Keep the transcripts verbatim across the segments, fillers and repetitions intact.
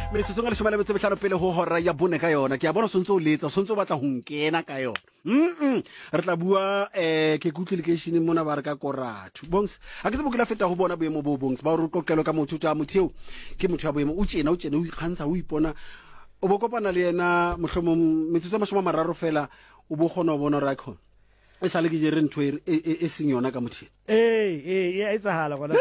Me se songa le shomela betse betlano pele ho hora ya bone ka yona. Ke a bona sontso o letsa, sontso o batla ho nkena ka yona. Mm. Re tla bua eh ke kutlwe lekeshini mona ba re ka Korathu. Bongs, a ke se bokela feta ho bona boemo bo bongs. Ba re qoqelo ka motho tsa motheo. Ke motho ya boemo o tjena o tjena o ikgantsha o ipona. O bo kopana le yena mohlomong metsotso mashoma mararo fela o bo gona o bona ra khona. E sale ke jere ntwe e seng yona ka motheo. Eh eh ya etsahala gona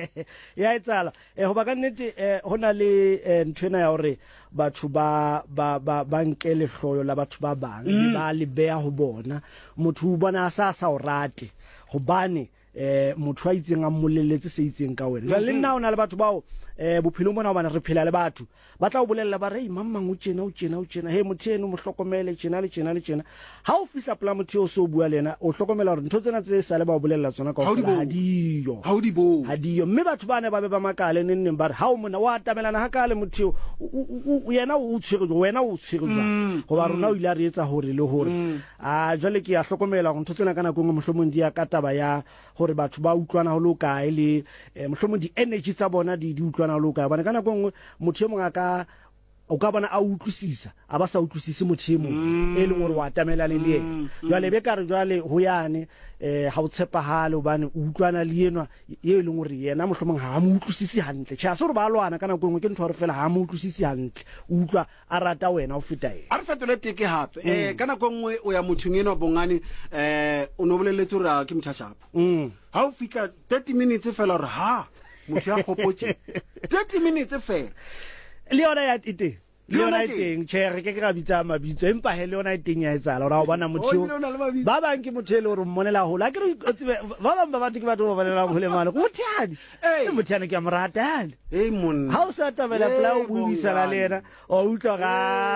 ya etsala eh ho ba ka nnete eh hona le ntwena ya hore batho ba ba ba ba nkele hloyo la batho ba bang ba le beya ho bona motho o bona sa sa o rate hobane eh motho a itseng a mmoleletse se itseng ka wena le nna ona le batho bao eh bophelo bona bana re phela le batho ba tla o bolella ba re mamang o tjena o tjena o tjena he motho eno mo hlokomele tjena le tjena le tjena ha o fihla pla motho o so bua lena o hlokomela hore ntho tsena tse sa le ba o bolella tsona ka ho ha diyo ha o di bo ha diyo mme batho bana ba be ba makale nenneng ba re ha o mona wa tamelana ha kale motho o yena o tshwere wena o tshwere jwang go ba rona o ile a re etsa hore le hore a jwale ke ya hlokomela go ntho tsena kana go mohlomong di ya ka taba ya hore batho ba utlwana ho loka ile mohlomong di energy tsa bona di di utlwana ho loka bana kana go motho e mong a ka o ka bona a utlwisisa a ba sa utlwisise motho e mong e leng hore wa tamela le le jwale be ka re jwale ho yane eh ha o tshepahale hobane o utlwana le yenwa e leng hore yena mohlomong ha mo utlwisise hantle tjha se re ba lwana kana go ngwe ke ntho hore fela ha mo utlwisise hantle o utlwa a rata wena o feta ena a re fetole teke hape eh kana go ngwe o ya mothong eno bongane eh o no boleletse hore ke mthashapo mm ha o fika thirty minutes fela hore ha motho ya khopotse thirty minutes fela Leona ya ite Leona iteng chere ke ka bitsa mabitso empa he Leona iteng ya etsala ora o bana motho ba bang ke motho le hore mmonela ho la ke re ba bang ba batho ke batho ba banela ho le mane go mothiane eh mothiane ke amratane eh mon ha o sa tabela pla o buisa la lena o utlwa ga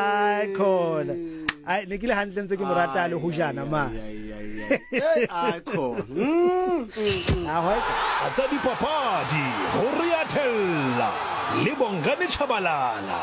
khona ai ne ke le hantle ntse ke morata le ho jana ma eh ai khona mm a ho a tsa dipapadi ho riathella le Bongani Tshabalala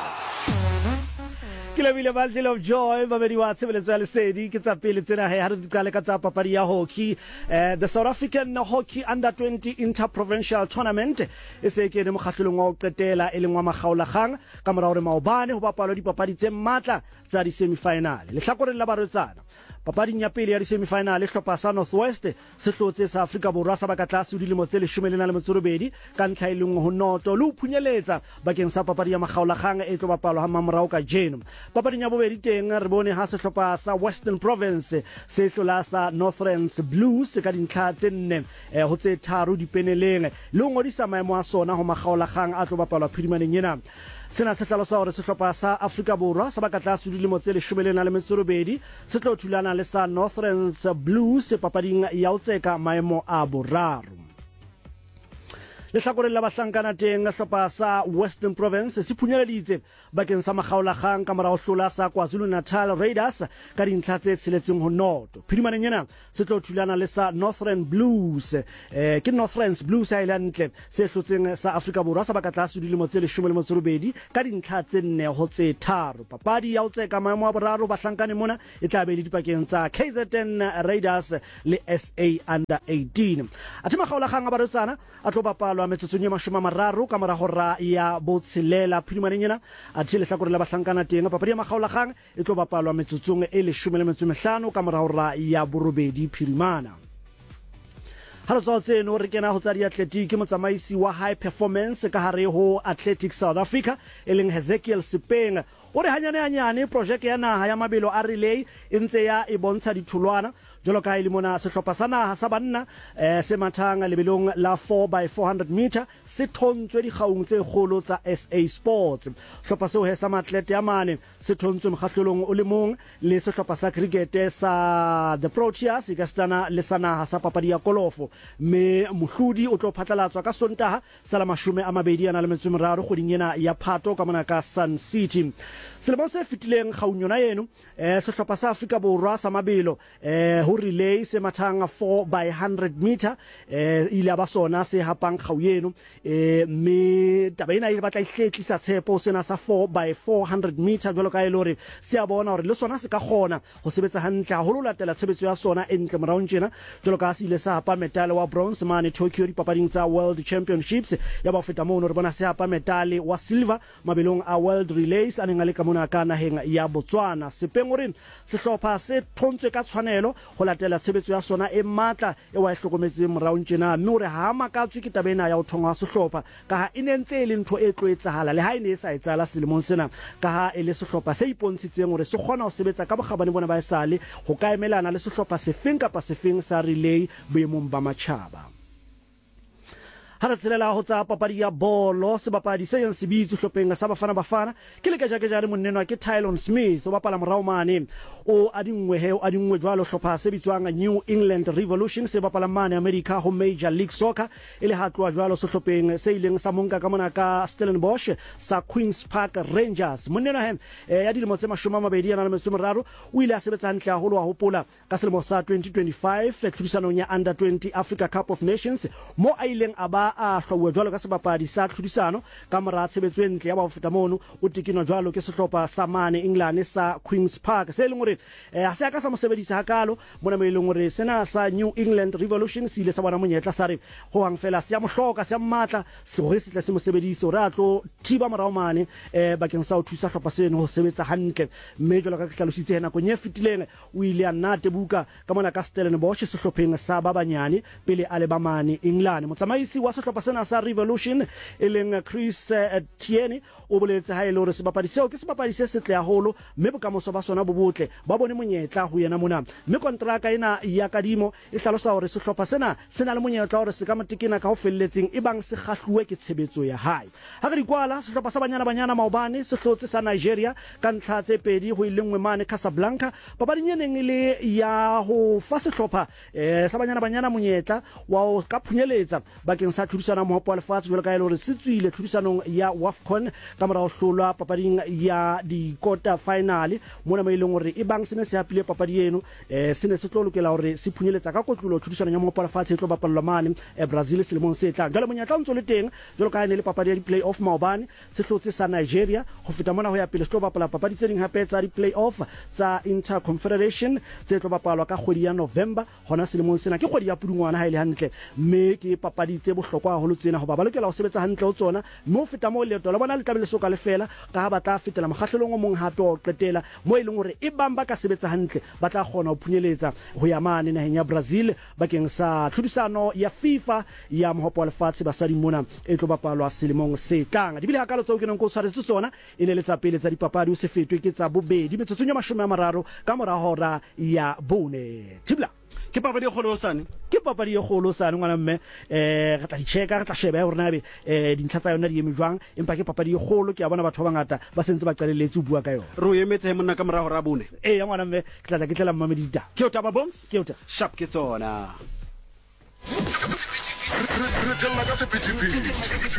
Kilabile Battle of Joy babedi wa tshebeletso ya lesedi ke tsa pele tsena he ha re dikale ka tsa papadi ya hockey uh, the South African Hockey Under twenty Interprovincial Tournament e se ke ne mokgahlelong wa o qetela e leng wa magaolagang ka mora hore maobane ho bapalwa dipapadi tse matla tsa di semi-final le hlakoreng la baretsana papading ya pele ya di semi-final hlopha sa Northwest se hlotse sa Afrika Borwa sa baka tlase dilemo tse leshome le robedi ka ntlha e leng ho noto le ho phunyeletsa bakeng sa papadi ya magaolagang e tlo bapalwa ha mamorao ka jeno papading ya bobedi teng re bone ha sehlopha sa Western Province se hlola sa Northlands Blues ka dintlha tse nne ho tse tharo dipeneleng le ho ngodisa maemo a sona ho magaolagang a tlo bapalwa phirimaneng ena sena se hlalosa hore sehlopha sa Afrika Borwa sa baka tlase dilemo tse leshome le robedi se tlo thulana le sa Northlands Blues papading ya ho tseka maemo a boraro le hlakoreng la bahlankana teng sehlopha sa Western Province se phunyeleditse bakeng sa magaolagang ka mora ho hlola sa KwaZulu-Natal Raiders ka dintlha tse tsheletseng ho noto phirimaneng ena se tlo thulana le sa Northern Blues eh ke Northlands Blues Island se hlotseng sa Afrika Borwa sa baka tlase dilemo tse leshome le robedi ka dintlha tse nne ho tse tharo papadi ya ho tseka maemo a boraro bahlankane mona e tla be le dipakeng tsa K Z N Raiders le S A Under eighteen a thema magaolagang a baretsana a tlo bapalwa metsotsong ya mashome mararo ka mora hora ya botshelela phirimaneng ena a thile hlakore la bahlankana teng papadi ya magaolagang e tlo bapalwa metsotsong e leshome le metso e mehlano ka mora hora ya borobedi phirimana ha re tswa tseno re kena ho tsa diatletiki motsamaisi wa high performance ka hare ho Athletics South Africa e leng Hezekiel Sipeng o re hanyane hanyane project ya naha ya mabelo a relay e ntse ya e bontsha ditholwana jolo ka ile mona sehlopha sa naha sa banna eh se mathanga lebelong la four by four hundred meter se thontswe di kgaung tse kgolo tsa S A Sports sehlopha seo he sa matlete ya mane se thontswe mokgahlelong o le mong le sehlopha sa cricket sa the Proteas ka stana le sa naha sa papadi ya kolofo me mohlodi o tlo phatlalatswa ka Sontaha sa la mashome a mabedi ana le metso meraro kgoding ena ya Phato ka mona ka Sun City selemo se fetileng kgaung yona eno eh sehlopha sa Afrika Borwa sa mabelo eh ho relay se mathanga four by one hundred meter eh ile ba sona se hapang kgau eno eh me taba ena e batla ihletlisa tshepo sena sa four by four hundred meter jwalo ka ile hore se a bona hore le sona se ka kgona ho sebetsa hantle ha ho latela tshebetso ya sona entle moraong tjena jwalo ka se ile sa hapa medal wa bronze mane Tokyo dipapading tsa World Championships ya ba feta mono re bona se hapa medal wa silver mabelong a World Relays a neng a le ka mona ka naheng ya Botswana sepengorin sehlopha se thontswe ka tshwanelo ho latela tshebetso ya sona e matla e wa hlokometseng moraong tjena mme re ha makatswe ke tabena ya ho thongwa sehlopha ka ha inentse le ntho e tloetsahala le ha ine e sa etsala selemong sena ka ha e le sehlopha se ipontshitseng hore se kgona ho sebetsa ka bokgabane bona ba esale ho ka emelana le sehlopha sefeng kapa sefeng sa relay boemong ba matjhaba. Ha re tselela ho tsa papadi ya bolo sebapadi se yang sebitso hlopeng sa Bafana Bafana ke le ka jake jare monnenwa ke Tylon Smith o bapala morao mane o adingwe he o adingwe jwalo hlopha se bitswang New England Revolution se bapala mane America ho Major League Soccer ile ha tloa jwalo se hlopeng se ileng sa monka ka mona ka Stellenbosch sa Queens Park Rangers monnenwa he eh, ya dilemo tse mashome a mabedi yana le metso meraro o ile a sebetsa hantle haholo wa hopola ka selemo sa twenty twenty-five tlhodisanong ya under twenty Africa Cup of Nations mo a ileng a ba a hlauwe jwalo ka sebapadi sa tlhodisano ka mora tshebetso entle ya ba ho feta mono o tikino jwalo ke sehlopha sa mane England sa Queens Park se leng hore eh ha se ka sa mo sebedisa hakalo mona me leng hore sena sa New England Revolution se ile sa bona monyetla sa re ho hang fela se ya mohloka se ya matla se hore se tla se mo sebedisa hore a tlo thiba morao mane eh bakeng sa ho thusa hlopha seno ho sebetsa hantle mme jwalo ka ke hlalositse hena ko nye fitileng o ile a nna tebuka ka mona ka Stellenbosch sehlopheng sa ba banyane pele a le ba mane England motsamaisi wa sehlopha sena sa Revolution eleng Chris uh, Tierney o boletse ha ile hore sebapadi seo ke sebapadi se setle haholo mme bokamoso ba sona bo botle ba bone monyetla ho yena mona mme kontraka ena ya kadimo e hlalosa hore sehlopha sena sena le monyetla hore se ka matekena ka ho felletseng e bang se kgahluwe ke tshebetso ya hae ha re dikwala sehlopha sa banyana banyana maobane se hlotse sa Nigeria ka ntlha tse pedi ho ilengwe mane Casablanca papadi nyeneng ile ya ho fa sehlopha eh sa banyana banyana monyetla wa ho ka phunyeletsa bakeng sa tlhodisano mohopo wa lefatshe jwalo ka ile hore se tswile tlhodisanong ya WAFCON ka mora ho hlolwa papading ya di quarter final mona mo ileng hore e bang sene se hapile papadi eno eh sene se tlo lokela hore se phunyeletsa ka kotlulo tlhodisanong ya mohopo wa lefatshe e tlo bapallwa mane e Brazil selemong se tlang jwale monyetla o ntso le teng jwalo ka ene le papadi ya di play off maobane se hlotse sa Nigeria ho feta mona ho ya pele se tlo bapala papadi tse ding hape tsa di play off tsa Inter Confederation tse tlo bapalwa ka kgwedi ya November hona selemong sena ke kgwedi ya Pudungwana ha ile hantle mme ke papadi tse bohlokwa haholo tsena ho ba ba lokela ho sebetsa hantle ho tsona mo feta mo leeto la bona le tabele soka le fela ka ha ba tla fetela makgahlelong o mong hape o qetela mo e leng hore e bang ba ka sebetsa hantle ba tla kgona ho phunyeletsa ho ya mane naheng ya Brazil bakeng sa tlhodisano ya FIFA ya mohopo wa lefatshe basadi mona e tlo bapalwa selemong se tlang di bile hakalo tseo ke neng go tshwaretse tsona e ne le tsa pele tsa dipapadi o se fetwe ke tsa bobedi metsotso ya mashome a mararo ka mora hora ya bone tibla ke papadi e kgolo sane ke papadi e kgolo sane ngwana mme eh re tla di checka re tla sheba hore na be eh dintlha tsa yona di eme jwang empa ke papadi e kgolo ke a bona batho ba bangata ba sentse ba qalelletse ho bua ka yona ro emetse monna ka mora hora bone eh ya ngwana mme ke tla tla ke tlela mmamedi dita ke o taba bombs ke o tla sharp ke tsona re tella ka sephethephethe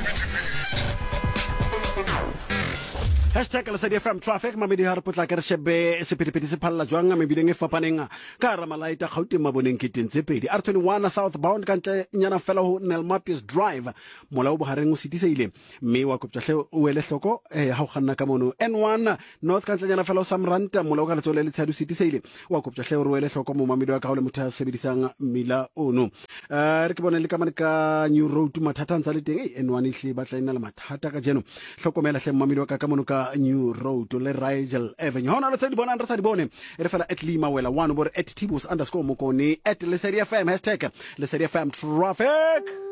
Hashtag Lesedi F M Traffic mamedi ha re potla ke re shebe sephethephethe se phalla jwang mebileng e fapaneng ka ra malaita Gauteng maboneng ke teng tse pedi R twenty-one southbound ka ntle nyana fela ho Nelmapis Drive molao bohareng o sitiseile mme wa koptla hle o ele hloko eh ha o kganna ka mono N one north ka ntle nyana fela o Samranta molao ka letso le le tshadu sitiseile wa koptla hle o ele hloko mo mamedi wa ka ho le motho a sebedisang mila ono eh re ke bona le ka mane ka New Road mathata ntsa le teng eh N one e hle ba tla ina le mathata ka jeno hlokomela hle mamedi wa ka ka mono ka New Road le Rigel Avenue hona le tse di bona re sa di bone e re fela at Lima wela one bore at Tibus underscore mokone at Lesedi F M hashtag Lesedi F M Traffic.